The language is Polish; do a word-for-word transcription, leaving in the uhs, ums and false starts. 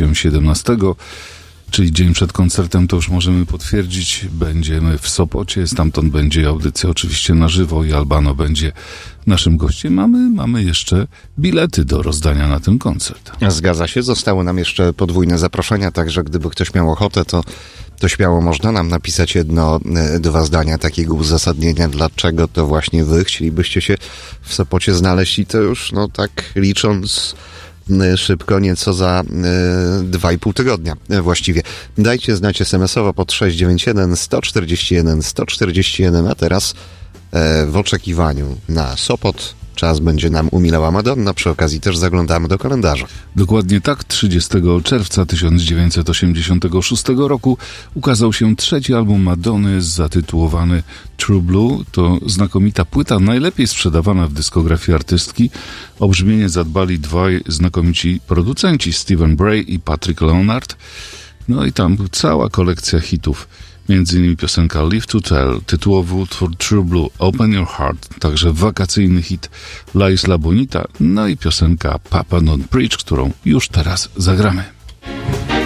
się siedemnastego, czyli dzień przed koncertem, to już możemy potwierdzić. Będziemy w Sopocie, stamtąd będzie audycja oczywiście na żywo i Albano będzie naszym gościem. Mamy, mamy jeszcze bilety do rozdania na ten koncert. Zgadza się, zostały nam jeszcze podwójne zaproszenia, także gdyby ktoś miał ochotę, to, to śmiało można nam napisać jedno, dwa zdania takiego uzasadnienia, dlaczego to właśnie wy chcielibyście się w Sopocie znaleźć i to już, no tak licząc szybko, nieco za y, dwa i pół tygodnia właściwie. Dajcie znać es em esowo pod sześć dziewięć jeden sto czterdzieści jeden sto czterdzieści jeden, a teraz e, w oczekiwaniu na Sopot czas będzie nam umilała Madonna. Przy okazji też zaglądamy do kalendarza. Dokładnie tak, trzydziestego czerwca tysiąc dziewięćset osiemdziesiątego szóstego roku ukazał się trzeci album Madonny zatytułowany True Blue. To znakomita płyta, najlepiej sprzedawana w dyskografii artystki. O brzmienie zadbali dwaj znakomici producenci, Stephen Bray i Patrick Leonard. No i tam cała kolekcja hitów. Między innymi piosenka Live to Tell, tytułowy utwór True Blue, Open Your Heart, także wakacyjny hit La Isla Bonita, no i piosenka Papa Don't Preach, którą już teraz zagramy.